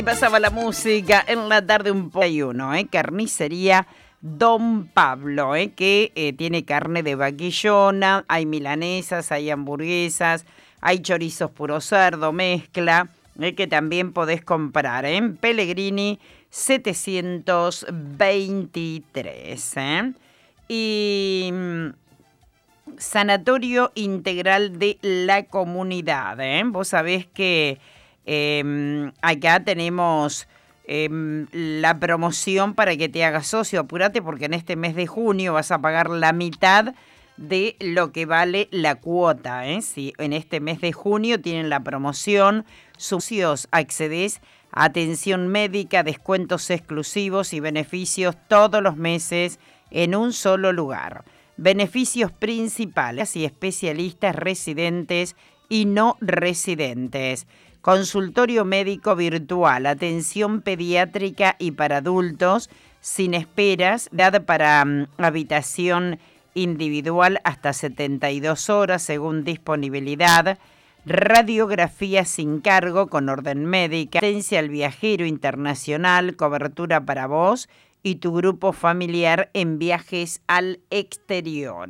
Pasaba la música en la tarde un poco carnicería Don Pablo, que tiene carne de vaquillona, hay milanesas, hay hamburguesas, hay chorizos puro cerdo, mezcla, que también podés comprar en Pellegrini 723. Y Sanatorio Integral de la Comunidad. Vos sabés que acá tenemos la promoción para que te hagas socio. Apúrate porque en este mes de junio vas a pagar la mitad de lo que vale la cuota. Sí, en este mes de junio tienen la promoción. Socios, accedés a atención médica, descuentos exclusivos y beneficios todos los meses en un solo lugar. Beneficios principales y especialistas residentes y no residentes. Consultorio médico virtual, atención pediátrica y para adultos, sin esperas, edad para habitación individual hasta 72 horas según disponibilidad, radiografía sin cargo con orden médica, asistencia al viajero internacional, cobertura para vos y tu grupo familiar en viajes al exterior.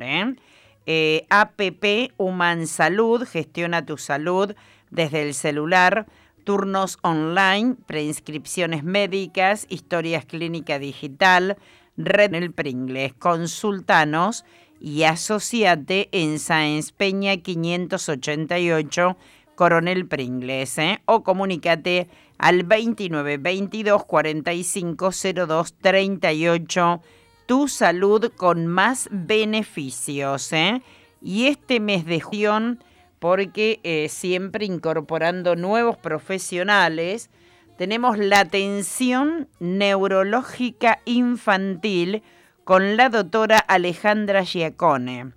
APP Human Salud, gestiona tu salud desde el celular, turnos online, preinscripciones médicas, historias clínica digital, red en el Pringles. Consultanos y asociate en Sáenz Peña 588, Coronel Pringles, o comunícate al 29 22 45 02 38. Tu salud con más beneficios, y este mes de junio, porque siempre incorporando nuevos profesionales, tenemos la atención neurológica infantil con la doctora Alejandra Giacone.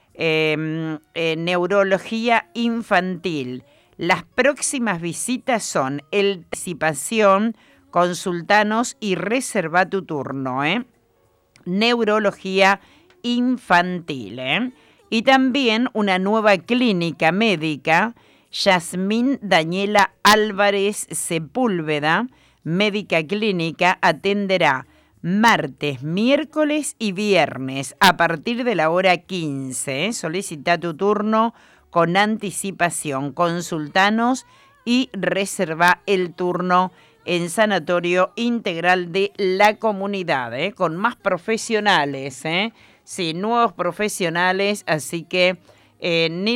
Neurología infantil. Las próximas visitas son anticipación, consultanos y reserva tu turno. Neurología infantil. Y también una nueva clínica médica, Yasmín Daniela Álvarez Sepúlveda, médica clínica, atenderá martes, miércoles y viernes a partir de la hora 15. Solicita tu turno con anticipación. Consultanos y reserva el turno en Sanatorio Integral de la Comunidad, con más profesionales, sí, nuevos profesionales, así que ni